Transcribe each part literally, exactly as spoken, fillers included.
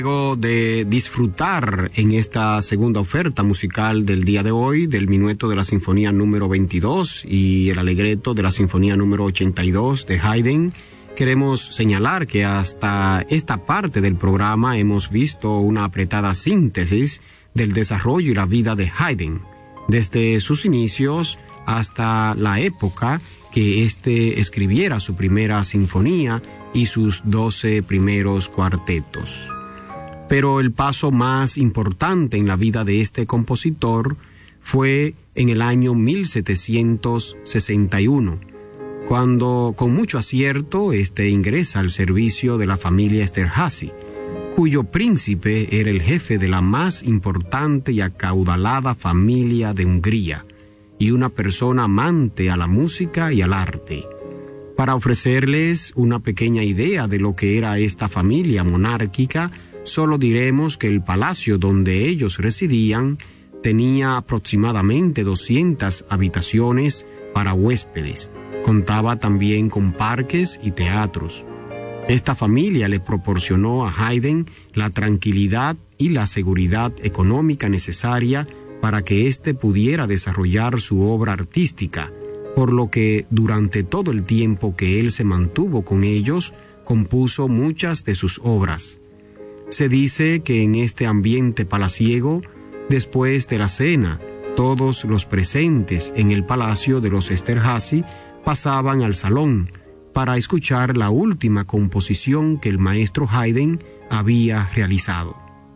Luego de disfrutar en esta segunda oferta musical del día de hoy del minueto de la Sinfonía número veintidós y el alegreto de la Sinfonía número ochenta y dos de Haydn, queremos señalar que hasta esta parte del programa hemos visto una apretada síntesis del desarrollo y la vida de Haydn, desde sus inicios hasta la época que éste escribiera su primera sinfonía y sus doce primeros cuartetos. Pero el paso más importante en la vida de este compositor fue en el año mil setecientos sesenta y uno, cuando con mucho acierto este ingresa al servicio de la familia Esterházy, cuyo príncipe era el jefe de la más importante y acaudalada familia de Hungría, y una persona amante a la música y al arte. Para ofrecerles una pequeña idea de lo que era esta familia monárquica, solo diremos que el palacio donde ellos residían tenía aproximadamente doscientas habitaciones para huéspedes. Contaba también con parques y teatros. Esta familia le proporcionó a Haydn la tranquilidad y la seguridad económica necesaria para que éste pudiera desarrollar su obra artística, por lo que durante todo el tiempo que él se mantuvo con ellos, compuso muchas de sus obras. Se dice que en este ambiente palaciego, después de la cena, todos los presentes en el palacio de los Esterházy pasaban al salón para escuchar la última composición que el maestro Haydn había realizado.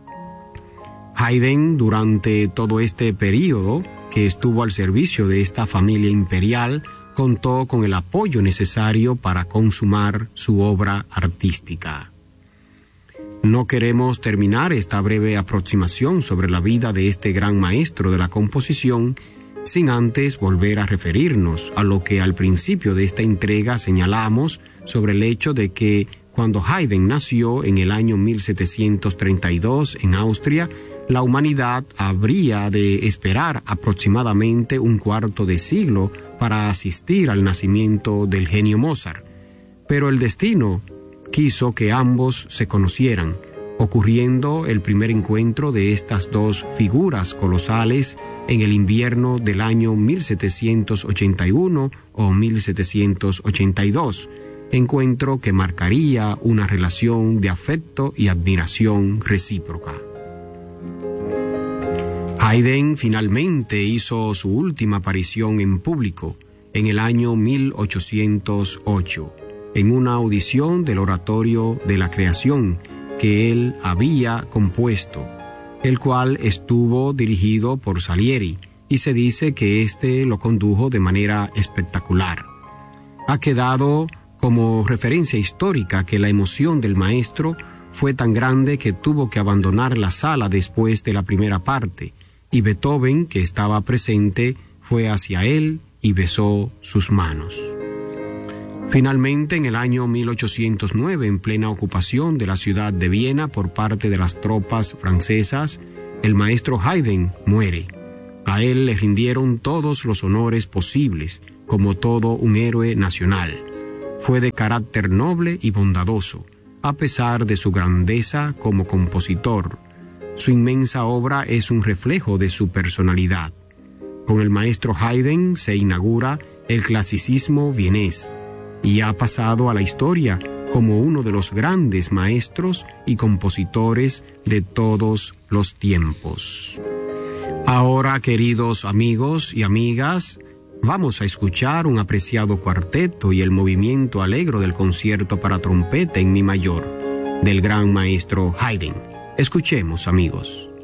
Haydn, durante todo este período que estuvo al servicio de esta familia imperial, contó con el apoyo necesario para consumar su obra artística. No queremos terminar esta breve aproximación sobre la vida de este gran maestro de la composición sin antes volver a referirnos a lo que al principio de esta entrega señalamos sobre el hecho de que cuando Haydn nació en el año mil setecientos treinta y dos en Austria, la humanidad habría de esperar aproximadamente un cuarto de siglo para asistir al nacimiento del genio Mozart. Pero el destino quiso que ambos se conocieran, ocurriendo el primer encuentro de estas dos figuras colosales en el invierno del año mil setecientos ochenta y uno o mil setecientos ochenta y dos, encuentro que marcaría una relación de afecto y admiración recíproca. Haydn finalmente hizo su última aparición en público en el año mil ochocientos ocho, en una audición del Oratorio de la Creación que él había compuesto, el cual estuvo dirigido por Salieri, y se dice que éste lo condujo de manera espectacular. Ha quedado como referencia histórica que la emoción del maestro fue tan grande que tuvo que abandonar la sala después de la primera parte, y Beethoven, que estaba presente, fue hacia él y besó sus manos. Finalmente, en el año mil ochocientos nueve, en plena ocupación de la ciudad de Viena por parte de las tropas francesas, el maestro Haydn muere. A él le rindieron todos los honores posibles, como todo un héroe nacional. Fue de carácter noble y bondadoso, a pesar de su grandeza como compositor. Su inmensa obra es un reflejo de su personalidad. Con el maestro Haydn se inaugura el clasicismo vienés, y ha pasado a la historia como uno de los grandes maestros y compositores de todos los tiempos. Ahora, queridos amigos y amigas, vamos a escuchar un apreciado cuarteto y el movimiento alegre del concierto para trompeta en mi mayor, del gran maestro Haydn. Escuchemos, amigos.